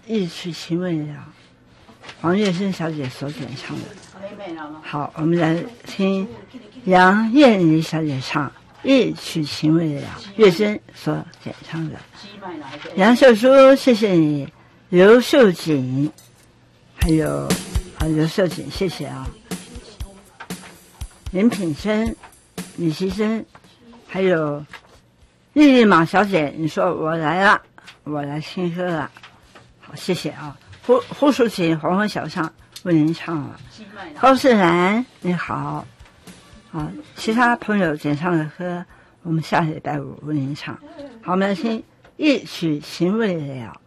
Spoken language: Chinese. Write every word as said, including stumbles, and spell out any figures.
一曲情未了，黄月珍小姐所演唱的。好，我们来听杨燕妮小姐唱《一曲情未了》，月珍所演唱的。杨秀珠，谢谢你；刘秀锦，还有啊，刘秀锦，谢谢啊。林品珍、李其珍，还有丽丽马小姐，你说我来了，我来听歌了。好，谢谢啊。胡胡淑琴、黄昏小唱为您唱了。高世兰，你好。好，其他朋友点唱的歌，我们下礼拜五为您唱。好，我们来听《一曲情未了》。